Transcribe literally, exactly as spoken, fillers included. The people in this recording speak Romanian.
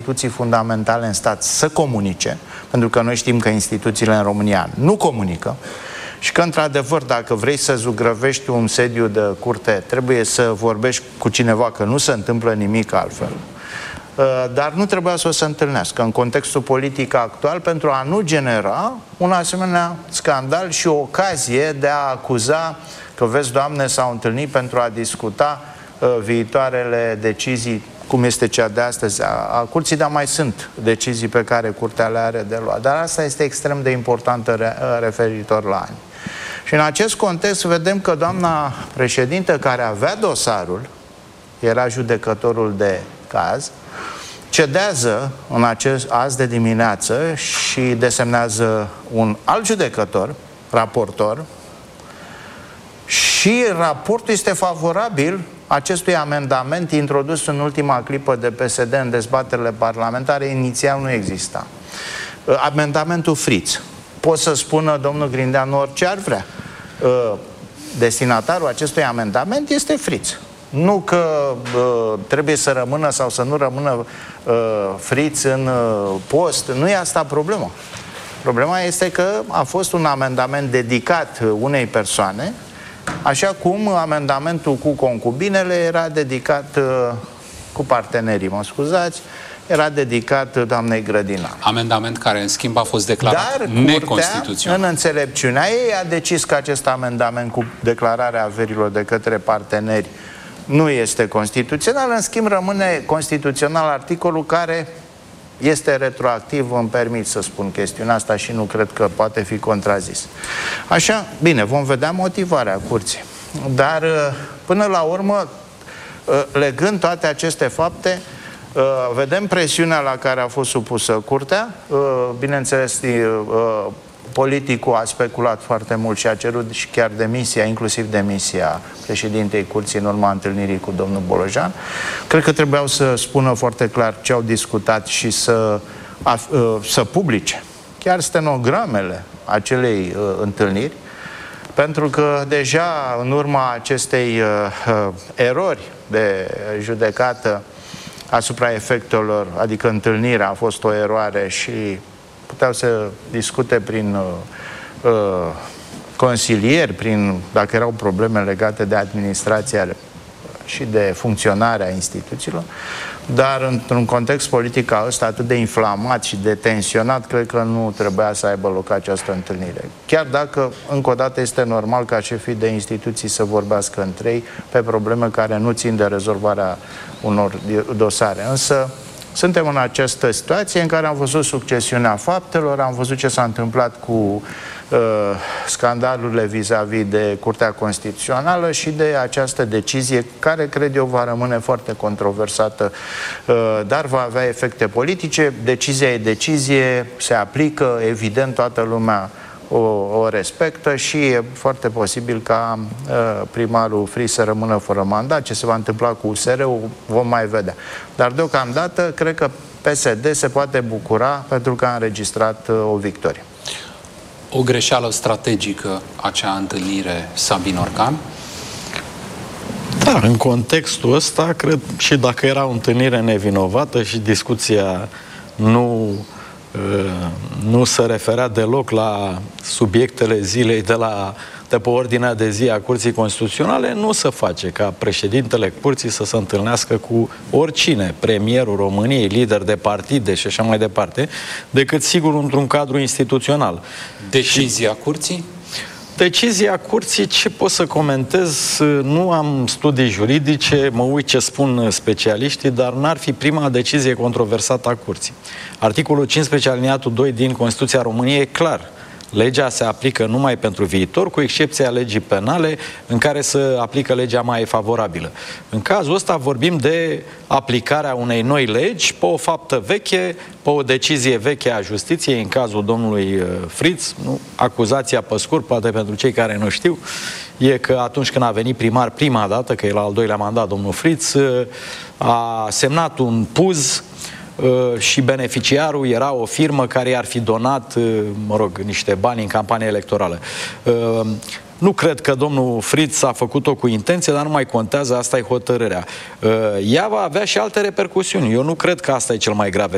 instituții fundamentale în stat să comunice, pentru că noi știm că instituțiile în România nu comunică, și că, într-adevăr, dacă vrei să zugrăvești un sediu de curte, trebuie să vorbești cu cineva, că nu se întâmplă nimic altfel. Dar nu trebuia să o se întâlnească în contextul politic actual pentru a nu genera un asemenea scandal și o ocazie de a acuza că, vezi, Doamne, s-au întâlnit pentru a discuta uh, viitoarele decizii, cum este cea de astăzi a, a curții, dar mai sunt decizii pe care curtea le are de luat. Dar asta este extrem de importantă re, referitor la ani. Și în acest context vedem că doamna președintă, care avea dosarul, era judecătorul de caz, cedează în acest, azi de dimineață și desemnează un alt judecător, raportor, și raportul este favorabil acestui amendament introdus în ultima clipă de P S D în dezbaterile parlamentare. Inițial nu exista. Amendamentul Fritz. Pot să spună domnul Grindeanu orice ar vrea. Destinatarul acestui amendament este Fritz. Nu că uh, trebuie să rămână sau să nu rămână uh, Fritz în uh, post. Nu e asta problema. Problema este că a fost un amendament dedicat unei persoane, așa cum amendamentul cu concubinele era dedicat uh, cu partenerii, mă scuzați, era dedicat doamnei Grădinar. Amendament care, în schimb, a fost declarat Dar neconstituțional. În înțelepciunea ei, a decis că acest amendament cu declararea averilor de către parteneri nu este constituțional. În schimb, rămâne constituțional articolul care este retroactiv, îmi permit să spun chestiunea asta și nu cred că poate fi contrazis. Așa, bine, vom vedea motivarea curții. Dar, până la urmă, legând toate aceste fapte, vedem presiunea la care a fost supusă curtea. Bineînțeles, politicul a speculat foarte mult și a cerut și chiar demisia, inclusiv demisia președintei curții în urma întâlnirii cu domnul Bolojan. Cred că trebuiau să spună foarte clar ce au discutat și să, să publice chiar stenogramele acelei uh, întâlniri, pentru că deja în urma acestei uh, erori de judecată asupra efectelor, adică întâlnirea a fost o eroare și puteau să discute prin uh, uh, consilieri, prin, dacă erau probleme legate de administrația și de funcționarea instituțiilor, dar într-un context politic ca ăsta atât de inflamat și de tensionat, cred că nu trebuia să aibă loc această întâlnire. Chiar dacă, încă o dată, este normal ca șefii de instituții să vorbească între ei pe probleme care nu țin de rezolvarea unor dosare. Însă, suntem în această situație în care am văzut succesiunea faptelor, am văzut ce s-a întâmplat cu uh, scandalurile vis-a-vis de Curtea Constituțională și de această decizie care, cred eu, va rămâne foarte controversată, uh, dar va avea efecte politice. Decizia e decizie, se aplică, evident, toată lumea o, o respectă și e foarte posibil ca uh, primarul Fritz să rămână fără mandat. Ce se va întâmpla cu U S R-ul vom mai vedea. Dar deocamdată cred că P S D se poate bucura pentru că a înregistrat uh, o victorie. O greșeală strategică acea întâlnire, Sabin Orcan? Da, în contextul ăsta, cred, și dacă era o întâlnire nevinovată și discuția nu nu se referea deloc la subiectele zilei de, la, de pe ordinea de zi a Curții Constituționale, nu se face ca președintele Curții să se întâlnească cu oricine, premierul României, lider de partide și așa mai departe, decât sigur într-un cadru instituțional. Decizia Curții? Decizia Curții, ce pot să comentez? Nu am studii juridice, mă uit ce spun specialiștii, dar n-ar fi prima decizie controversată a Curții. Articolul cincisprezece aliniatul doi din Constituția României e clar. Legea se aplică numai pentru viitor, cu excepția legii penale, în care se aplică legea mai favorabilă. În cazul ăsta vorbim de aplicarea unei noi legi pe o faptă veche, pe o decizie veche a justiției, în cazul domnului Fritz. Nu? Acuzația pe scurt, poate pentru cei care nu știu, e că atunci când a venit primar prima dată, că e la al doilea mandat domnul Fritz, a semnat un P U Z și beneficiarul era o firmă care i-ar fi donat, mă rog, niște bani în campanie electorală. Nu cred că domnul Fritz a făcut-o cu intenție, dar nu mai contează, asta e hotărârea. Ea va avea și alte repercusiuni. Eu nu cred că asta e cel mai grav